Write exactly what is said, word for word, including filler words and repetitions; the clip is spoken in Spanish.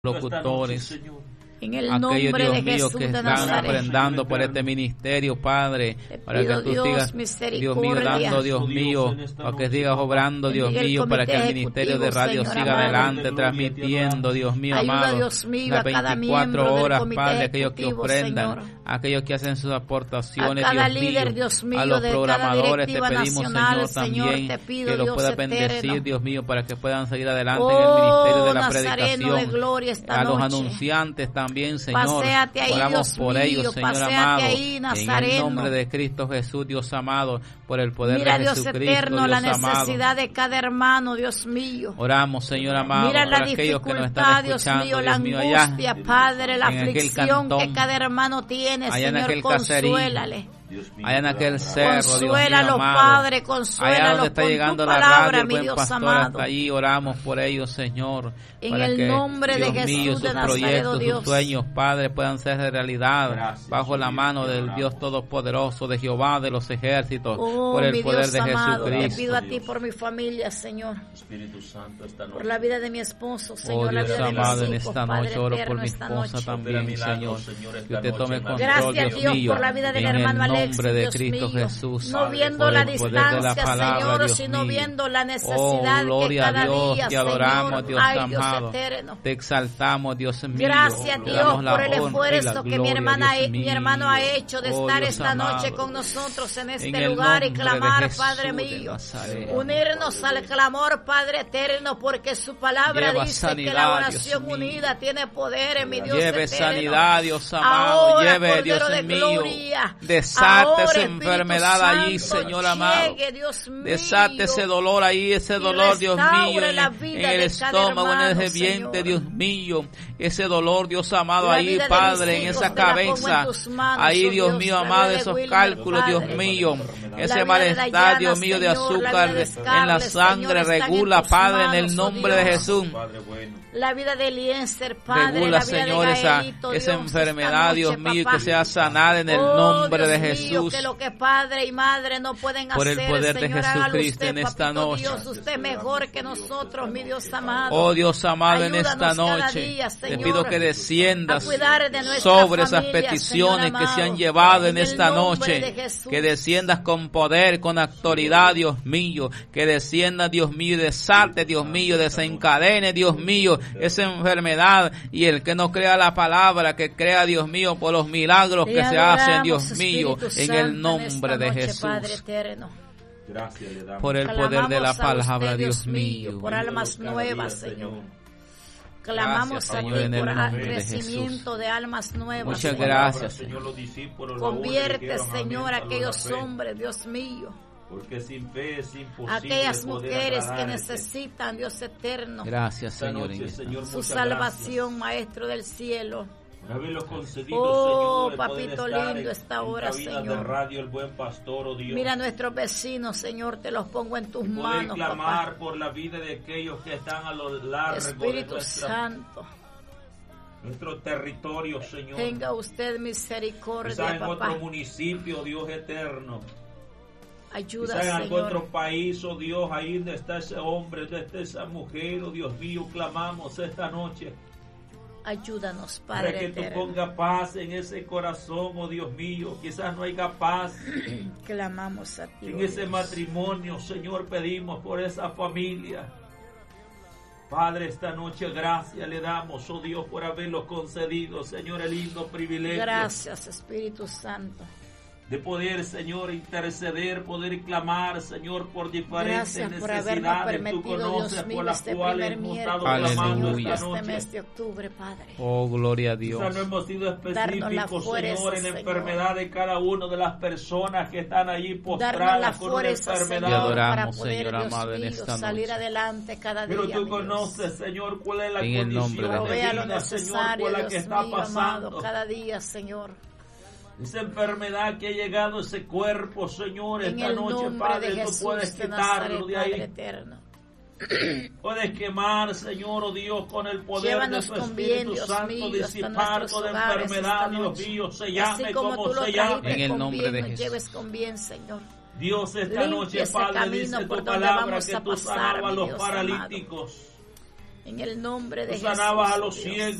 locutores, en el aquellos, nombre Dios de mío, Jesús que de están Nazaret, ofrendando por este ministerio, Padre, para que tú Dios, sigas, Dios mío, dando, Dios mío, para que sigas obrando, Dios mío, para que el ministerio de radio Señor, siga amado, adelante, transmitiendo, Dios mío, ayuda, amado, Dios mío, las a cada veinticuatro miembro horas, del comité Padre, aquellos que ejecutivo, ofrendan, Señor, aquellos que hacen sus aportaciones, a cada Dios líder, mío, Dios mío, a los de programadores te cada pedimos, nacional, Señor, también, Señor, te pido, que los Dios pueda eterno, bendecir, Dios mío, para que puedan seguir adelante oh, en el ministerio de la Nazareno de gloria predicación, esta a los noche. anunciantes también, Señor, Paséate ahí, oramos Dios por mío, ellos, Señor paséate amado, ahí, en Nazareno. el nombre de Cristo Jesús, Dios amado, por el poder Mira, de Dios Jesucristo, eterno, la Dios necesidad amado. de cada hermano, Dios mío. Oramos, Señor amado, Mira por la aquellos que nos dificultad, están Dios escuchando, mío, Dios la mío, allá, angustia, Padre, la en aquel aflicción cantón, que cada hermano tiene, allá en Señor, aquel caserío, consuélale. allá en aquel cerro, Dios mío, Consuélalo, amado, Padre, allá consuélalo donde está con llegando tu la palabra, radio, el mi buen Dios pastor, amado. hasta allí oramos por ellos, Señor, En para el que, nombre de Dios mío, Jesús de sus Nazaret, oh proyectos, Dios. sus sueños, Padre, puedan ser realidad, Gracias, bajo la mano del oramos. Dios Todopoderoso, de Jehová de los ejércitos, Oh, por el mi poder Dios de amado, te Jesucristo. pido a ti por mi familia, Señor, Espíritu Santo, esta noche. por la vida de mi esposo, Oh Señor, la Dios vida de amado, mis en hijos, esta Padre noche oro por eterno, mi esta esposa noche. también, Milagro, Señor, Señor, esta que usted tome noche, control, Gracias, Dios Dios, mío, por la vida del en hermano el Alexis, nombre de Dios Cristo mío. Jesús, No viendo por la el poder de la distancia, palabra, Señor, Dios sino mío. viendo la Oh, necesidad que gloria a cada Dios, día, te adoramos, Señor, Dios ay, Dios amado, eterno. te exaltamos, Dios mío, Gracias, te Dios, damos la por el honra y la esfuerzo que mi gloria, hermana, Dios mi hermano ha mío. hecho de Oh, estar Dios esta noche amado, con nosotros en este en el lugar y nombre clamar, de Jesús Padre de mío. Nazaret. Unirnos al clamor, Padre eterno, porque su palabra Lleva dice que sanidad, la Dios oración mío. unida tiene poder en mi Dios Lleve eterno. sanidad, Dios amado, Ahora, lleve, Cordero Dios de mío, gloria, desate ahora, esa Espíritu enfermedad allí, Santo, Señor amado, llegue, Dios mío, desate ese dolor ahí, ese y dolor, Dios mío, restaure en, la en vida el de cada estómago, en hermano, ese vientre, Señor. Dios mío, ese dolor, Dios amado, La ahí, vida de Padre, mis en hijos esa te la pongo en cabeza, tus manos, ahí, oh Dios Dios, mío, la amado, vida de esos Wilmer, cálculos, Dios Padre. mío, La ese vida de malestar, Dayana, Dios mío, de Señor, la azúcar vida de en la Scarlett, sangre, Señor, están en regula, tus Padre, en manos, el oh nombre de Dios. Jesús. Padre bueno. La vida de Eliezer, Padre, Regula, la vida Señor, de esa, Gaelito, esa Dios, enfermedad, esta Dios noche, mío, y papá. que sea sanada en el Oh, nombre de Dios mío, Jesús. que lo que padre y madre no pueden Por el hacer, poder de Señor, hágalo Jesucristo usted, en esta papito noche. Dios, usted mejor que nosotros, mi Dios amado. Oh Dios amado, en esta Ayúdanos cada noche día, te Señor, pido que desciendas a cuidar de nuestra sobre esas familia, peticiones Señor que se han amado. llevado en En el esta nombre de noche, Jesús. que desciendas con poder, con autoridad, Dios mío, que descienda, Dios mío, y desate, Dios mío, desencadene, Dios mío, esa enfermedad, y el que no crea la palabra, que crea, Dios mío, por los milagros Te que se adoramos, hacen, Dios mío, Espíritu en Santo, el nombre esta de noche, Jesús. Padre eterno. Gracias le damos. Por el poder de la Clamamos a palabra, usted, Dios mío. por almas Cada nuevas, día, Señor. Señor. Clamamos Gracias, a Señor, ti en el por nombre de crecimiento de, almas nuevas. Muchas Señor. gracias, Señor, los discípulos, la obra Convierte, dijeron, amén, Señor, salvo la aquellos fe. hombres, Dios mío. Porque sin fe es imposible Aquellas poder mujeres que agradarte. necesitan, Dios eterno, Gracias, Esta Señor, en noche, esta Señor, su muchas salvación, Maestro del cielo. gracias. Por haberlo concedido, Oh, Señor, el papito poder estar lindo, en- esta en hora, cabinas Señor. de radio, el buen pastor, oh Dios. Mira a nuestros vecinos, Señor, te los pongo en tus Y poder manos, clamar papá. por la vida de aquellos que están a lo largo Espíritu de nuestra, Santo, nuestro territorio, Señor. tenga usted misericordia, Quizás en papá. otro municipio, Dios eterno. Ayuda, Quizás en algún Señor. otro país, oh Dios, ahí donde está ese hombre, donde está esa mujer, oh Dios mío, clamamos esta noche. Ayúdanos, Para Padre que tú eterno. pongas paz en ese corazón, oh Dios mío. Quizás no haya paz Clamamos a ti. en oh ese Dios. matrimonio, Señor, pedimos por esa familia. Padre, esta noche gracias le damos, oh Dios, por haberlo concedido, Señor, el lindo privilegio Gracias, Espíritu Santo. de poder, Señor, interceder, poder clamar, Señor, por diferentes Gracias por habernos necesidades. Tú permitido, conoces Dios mío, por las este cuales primer hemos estado miércoles, clamando Señor, de Aleluya. esta este noche. mes de octubre, Padre. Oh, gloria a Quizás Dios. no hemos sido Darnos la específicos, fuerza, Señor, en la Señor. enfermedad de cada una de las personas que están allí Darnos la postradas con una fuerza, enfermedad. Te Señor, adoramos, para poder, Señor Dios amado, en mío, esta salir noche. adelante cada día, Pero tú mi conoces, Dios. Señor, cuál es la En el nombre condición de de Provea lo vida, Señor, necesario, por la que Dios está mío, amado, pasando. cada día, Señor. Esa enfermedad que ha llegado a ese cuerpo, Señor, En esta el noche, nombre Padre, de tú Jesús puedes de quitarlo Nazaret, de Padre ahí. eterno. Puedes quemar, Señor, oh Dios, con el poder Llévanos de tu con bien, Espíritu Dios Santo, mío, hasta disipar nuestros toda hogares enfermedad, esta Dios noche. mío, se llame Así como como tú lo se trajiste llame. En el con nombre bien, de nos Jesús. lleves con bien, Señor. Dios, esta Limpia noche, ese Padre, camino dice por tu donde palabra vamos que a tú pasar, sanabas a mi los Dios paralíticos. En el nombre de Tú Jesús. sanabas a los Dios. ciegos.